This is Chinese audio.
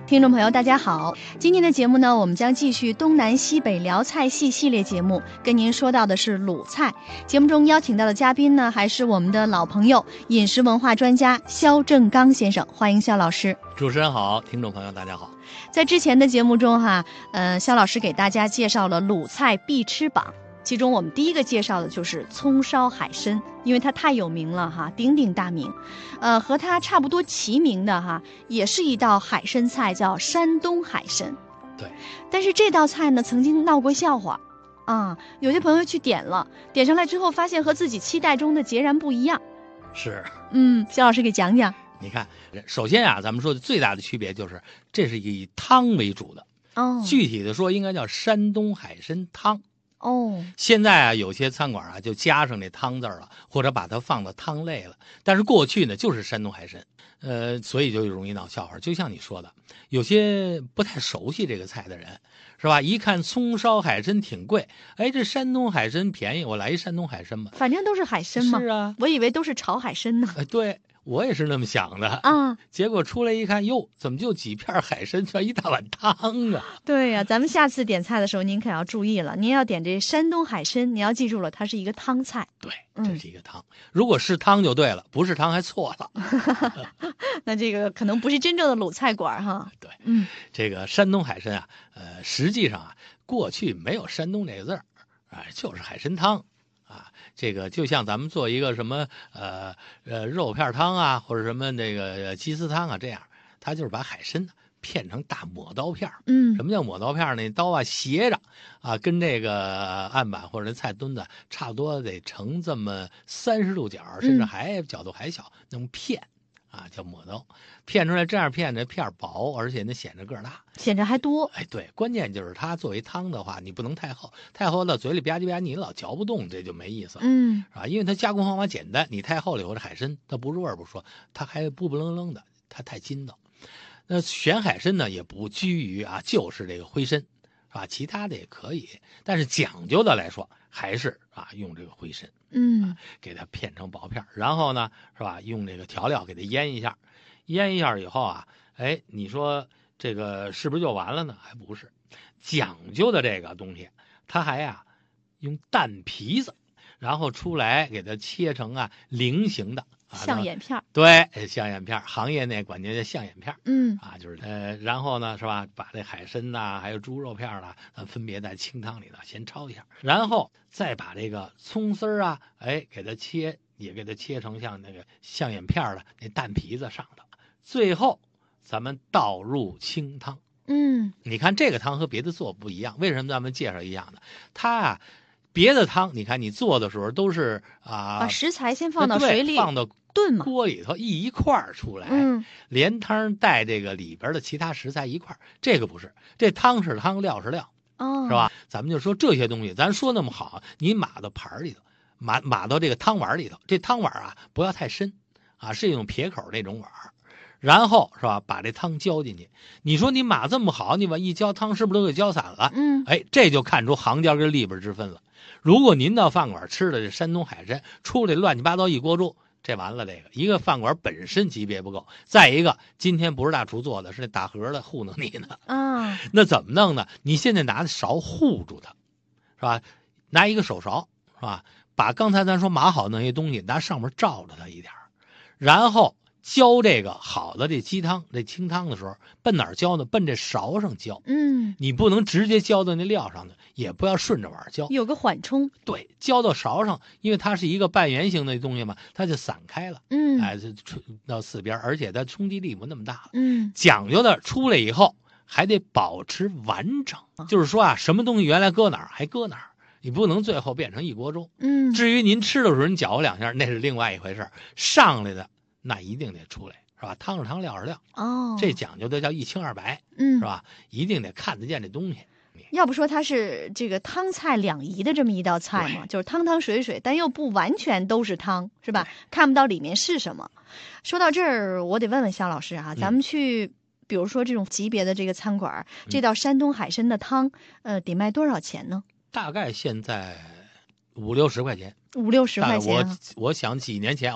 听众朋友大家好，今天的节目呢，我们将继续东南西北辽菜系系列节目，跟您说到的是鲁菜。节目中邀请到的嘉宾呢，还是我们的老朋友，饮食文化专家肖正刚先生，欢迎肖老师。 主持人好，听众朋友大家好。 在之前的节目中肖老师给大家介绍了鲁菜必吃榜，其中我们第一个介绍的就是葱烧海参，因为它太有名了鼎鼎大名。和它差不多齐名的也是一道海参菜，叫山东海参。 对， 但是这道菜呢，曾经闹过笑话有些朋友去点上来之后，发现和自己期待中的截然不一样。 是， 肖老师给讲讲。 你看，首先咱们说的最大的区别就是这是以汤为主的具体的说应该叫山东海参汤。现在有些餐馆就加上那汤字了，或者把它放到汤类了。但是过去呢就是山东海参，所以就容易闹笑话。就像你说的，有些不太熟悉这个菜的人，是吧？一看葱烧海参挺贵，这山东海参便宜，我来一山东海参吧。 反正都是海参嘛。 是啊， 我以为都是炒海参呢。 对。我也是那么想的结果出来一看，哟，怎么就几片海参，全一大碗汤啊？ 对呀，咱们下次点菜的时候，您可要注意了，您要点这山东海参，你要记住了，它是一个汤菜。 对，这是一个汤。如果是汤就对了，不是汤还错了。 那这个可能不是真正的鲁菜馆对，这个山东海参实际上过去没有山东这个字儿就是海参汤。这个就像咱们做一个什么肉片汤或者什么那个鸡丝汤这样，它就是把海参片成大抹刀片。什么叫抹刀片呢？刀斜着跟这个案板或者菜墩子差不多得成这么30度角，甚至还角度还小，那么片叫抹刀，片出来这样片薄，而且显着个儿大， 显着还多。 对，关键就是它作为汤的话，你不能太厚，太厚到嘴里吧唧吧唧，你老嚼不动，这就没意思了。是吧？因为它加工方法简单，你太厚了以后，这海参它不入味不说，它还不愣愣的，它太筋道。那选海参呢，也不拘于就是这个灰参，是吧？其他的也可以，但是讲究的来说，还是用这个灰参。给它片成薄片，然后呢，是吧？用这个调料给它腌一下，腌一下以后你说这个是不是就完了呢？还不是，讲究的这个东西，它还用蛋皮子，然后出来给它切成菱形的象眼片。 对，象眼片，行业内管叫象眼片。就是然后呢，是吧？把这海参还有猪肉片分别在清汤里头先焯一下，然后再把这个葱丝儿给它也给它切成像那个象眼片的那蛋皮子上头，最后咱们倒入清汤。你看这个汤和别的做不一样，为什么咱们介绍一样的？它别的汤你看你做的时候都是把食材先放到水里， 放到炖嘛， 锅里头一块儿出来，连汤带这个里边的其他食材一块儿。这个不是，这汤是汤，料是料，是吧？咱们就说这些东西，咱说那么好，你码到盘里头，码到这个汤碗里头，这汤碗不要太深是一种撇口那种碗。然后是吧，把这汤浇进去。你说你码这么好，你往一浇，汤是不是都给浇散了？这就看出行家跟里边之分了。如果您到饭馆吃的这山东海参，出来乱七八糟一锅粥，这完了。这个一个饭馆本身级别不够，再一个今天不是大厨做的，是那打盒的糊弄你呢。那怎么弄呢？你现在拿勺护住它，是吧？拿一个手勺，是吧？把刚才咱说码好那些东西拿上面罩着它一点，然后浇这个好的这鸡汤这清汤的时候，奔哪儿浇呢？奔这勺上浇。你不能直接浇到那料上的，也不要顺着碗浇， 有个缓冲。 对，浇到勺上，因为它是一个半圆形的东西嘛，它就散开了。到四边，而且它冲击力不那么大了。讲究的出来以后还得保持完整，就是说什么东西原来搁哪儿还搁哪儿，你不能最后变成一锅粥。至于您吃的时候你搅和两下，那是另外一回事，上来的那一定得出来，是吧？汤是汤，料是料。这讲究的叫一清二白，是吧？一定得看得见这东西。 要不说它是这个汤菜两宜的这么一道菜嘛，就是汤汤水水，但又不完全都是汤，是吧？看不到里面是什么。说到这儿，我得问问肖老师咱们去比如说这种级别的这个餐馆，这道山东海参的汤得卖多少钱呢？ 大概现在50-60块钱。 50-60块钱。 我想几年前